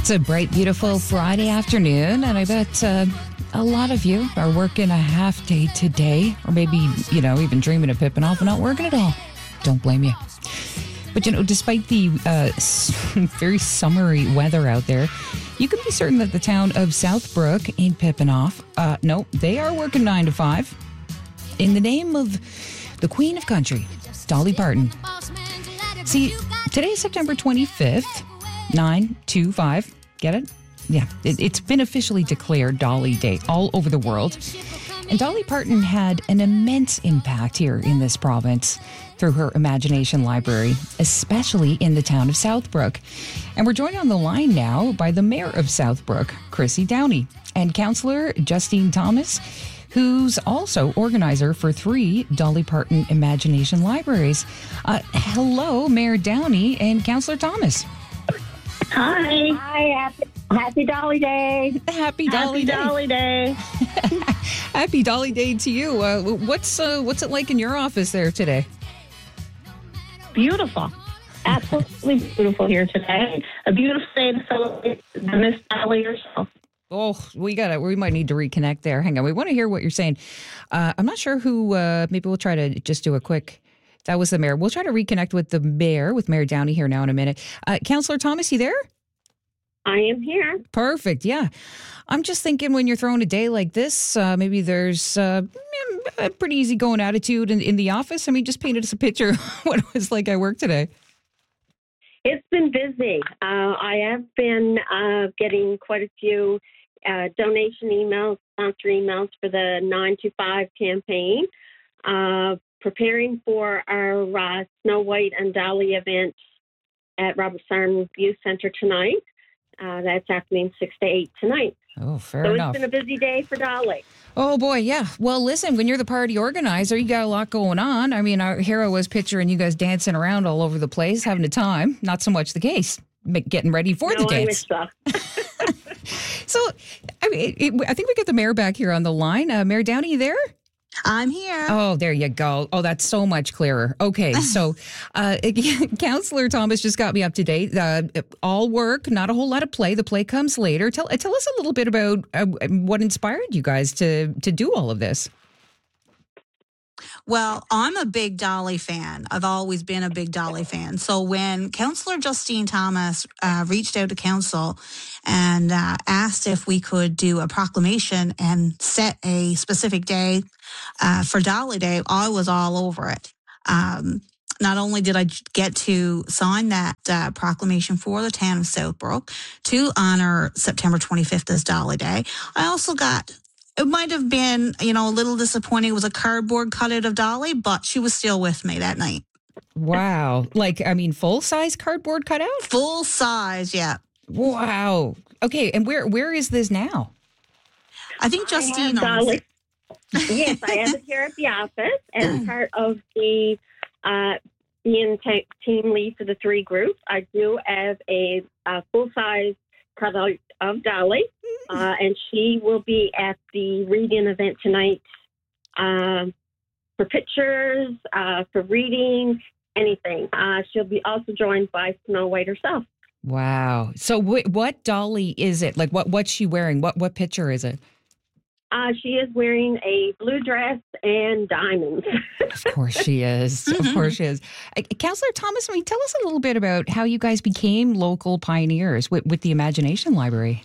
It's a bright, beautiful Friday afternoon, and I bet a lot of you are working a half day today, or maybe, even dreaming of pipping off and not working at all. Don't blame you. But, despite the very summery weather out there, you can be certain that the town of Southbrook ain't pipping off. No, they are working 9 to 5 in the name of the Queen of Country, Dolly Parton. See, today is September 25th, 9/25. Get it? Yeah, it's been officially declared Dolly Day all over the world. And Dolly Parton had an immense impact here in this province through her Imagination Library, especially in the town of Southbrook. And we're joined on the line now by the Mayor of Southbrook, Chrissy Downey, and Councillor Justine Thomas, who's also organizer for 3 Dolly Parton Imagination Libraries. Hello, Mayor Downey and Councillor Thomas. Hi. Hi. Happy Dolly Day. Happy Dolly Day. Happy Dolly Day. Happy Dolly Day to you. What's it like in your office there today? Beautiful. Absolutely beautiful here today. A beautiful day to celebrate the Miss Dolly herself. Oh, we might need to reconnect there. Hang on. We want to hear what you're saying. I'm not sure who, maybe we'll try to just do a quick, that was the mayor. We'll try to reconnect with the mayor, with Mayor Downey here now in a minute. Councillor Thomas, you there? I am here. Perfect. Yeah. I'm just thinking when you're throwing a day like this, maybe there's a pretty easy going attitude in the office. I mean, just painted us a picture of what it was like at work today. It's been busy. I have been getting quite a few donation emails, sponsor emails for the 9 to 5 campaign, preparing for our Snow White and Dolly event at Robert Sarn Youth Center tonight. That's happening 6 to 8 tonight. Oh, fair enough. It's been a busy day for Dolly. Oh, boy, yeah. Well, listen, when you're the party organizer, you got a lot going on. I mean, our hero was picturing you guys dancing around all over the place, having a time. Not so much the case, getting ready for the dance. I wish so. So, I mean, I think we got the mayor back here on the line. Mayor Downey, you there? I'm here. Oh, there you go. Oh, that's so much clearer. Okay, so Councillor Thomas just got me up to date. All work, not a whole lot of play. The play comes later. Tell us a little bit about what inspired you guys to do all of this. Well, I'm a big Dolly fan. I've always been a big Dolly fan. So when Councillor Justine Thomas reached out to council and asked if we could do a proclamation and set a specific day for Dolly Day, I was all over it. Not only did I get to sign that proclamation for the town of Southbrook to honor September 25th as Dolly Day, I also got... It might have been, a little disappointing. It was a cardboard cutout of Dolly, but she was still with me that night. Wow. Full-size cardboard cutout? Full size, yeah. Wow. Okay, and where is this now? I think Justine owns it. Yes, I have it here at the office as part of the being team lead for the 3 groups. I do have a full-size cutout of Dolly, and she will be at the reading event tonight for pictures, for reading, anything. She'll be also joined by Snow White herself. Wow. So what Dolly is it? Like what's she wearing? What picture is it? She is wearing a blue dress and diamonds. Of course she is. Of course she is. Councillor Thomas, tell us a little bit about how you guys became local pioneers with the Imagination Library.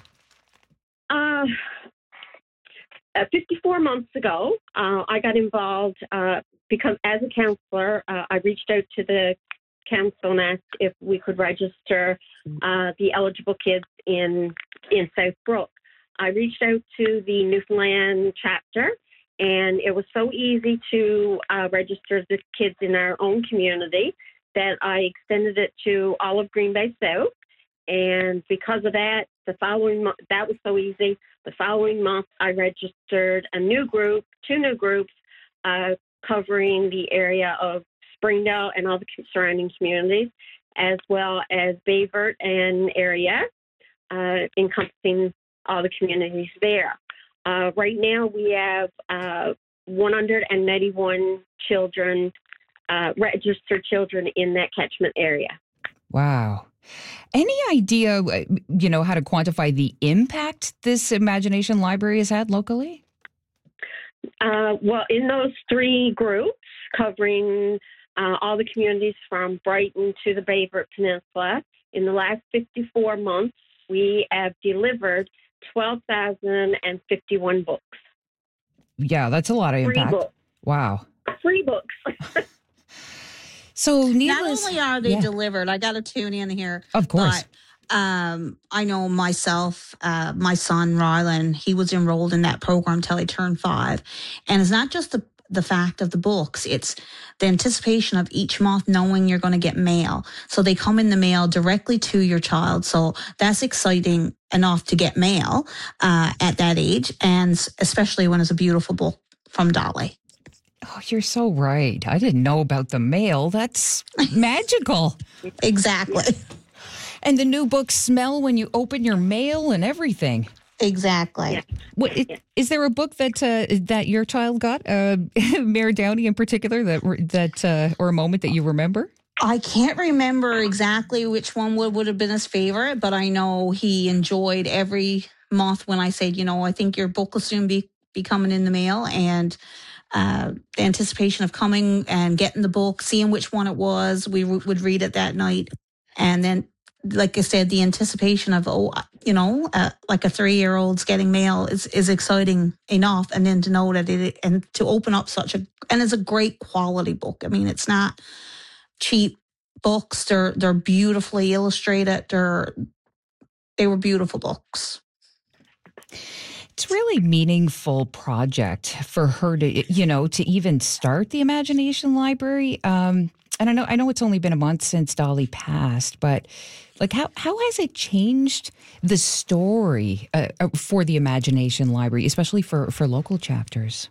54 months ago, I got involved because as a counselor, I reached out to the council and asked if we could register the eligible kids in Southbrook. I reached out to the Newfoundland chapter, and it was so easy to register the kids in our own community that I extended it to all of Green Bay South. And because of that, the following month, that was so easy. The following month, I registered 2 new groups covering the area of Springdale and all the surrounding communities, as well as Bayvert and area, encompassing all the communities there. Right now, we have 191 children, registered children in that catchment area. Wow. Any idea, how to quantify the impact this Imagination Library has had locally? Well, in those three groups covering all the communities from Brighton to the Bay Peninsula, in the last 54 months, we have delivered 12,051 books. Yeah, that's a lot of impact. Free books. Wow. Free books. So not only are they delivered, I got to tune in here. Of course. But, I know myself, my son, Rylan, he was enrolled in that program till he turned 5. And it's not just the fact of the books, it's the anticipation of each month knowing you're going to get mail. So they come in the mail directly to your child. So that's exciting enough to get mail at that age, and especially when it's a beautiful book from Dolly. Oh, you're so right. I didn't know about the mail. That's magical. Exactly. And the new books smell when you open your mail and everything. Exactly. Yeah. Is there a book that your child got, Mayor Downey in particular, or a moment that you remember? I can't remember exactly which one would have been his favorite, but I know he enjoyed every month when I said, I think your book will soon be coming in the mail, and the anticipation of coming and getting the book, seeing which one it was, we would read it that night, and then, like I said, the anticipation of, like a 3-year-old's getting mail is exciting enough. And then to know that and to open up and it's a great quality book. I mean, it's not cheap books. They're beautifully illustrated. They were beautiful books. It's really meaningful project for her to, to even start the Imagination Library. And I know it's only been a month since Dolly passed, but like how has it changed the story for the Imagination Library, especially for local chapters?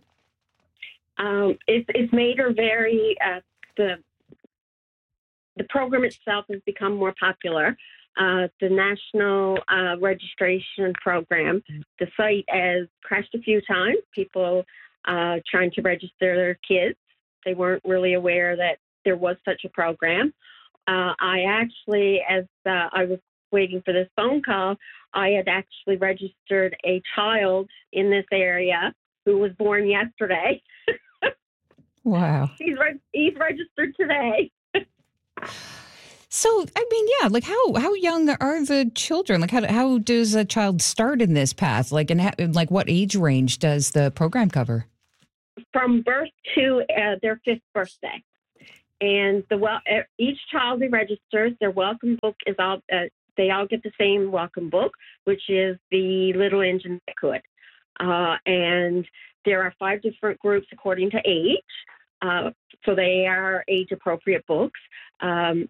It's made her very the program itself has become more popular. The national registration program, the site has crashed a few times. People trying to register their kids, they weren't really aware that there was such a program. I actually, as I was waiting for this phone call, I had actually registered a child in this area who was born yesterday. Wow. He's registered today. So, I mean, yeah, like how young are the children? Like how does a child start in this path? Like, and like what age range does the program cover? From birth to their 5th birthday. And each child who registers, their welcome book is all. They all get the same welcome book, which is The Little Engine That Could. And there are 5 different groups according to age. So they are age-appropriate books.